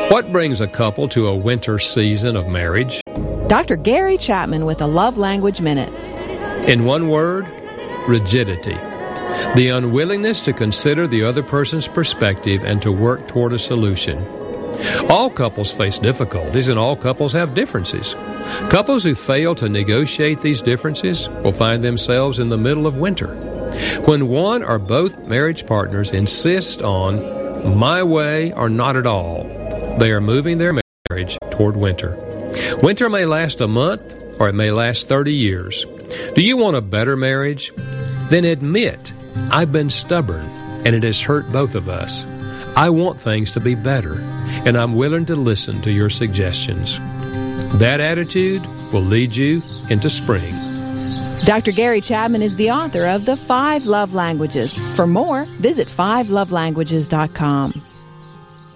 What brings a couple to a winter season of marriage? Dr. Gary Chapman with a Love Language Minute. In one word, rigidity. The unwillingness to consider the other person's perspective and to work toward a solution. All couples face difficulties and all couples have differences. Couples who fail to negotiate these differences will find themselves in the middle of winter. When one or both marriage partners insist on my way or not at all, they are moving their marriage toward winter. Winter may last a month or it may last 30 years. Do you want a better marriage? Then admit, I've been stubborn and it has hurt both of us. I want things to be better, and I'm willing to listen to your suggestions. That attitude will lead you into spring. Dr. Gary Chapman is the author of The 5 Love Languages. For more, visit 5lovelanguages.com.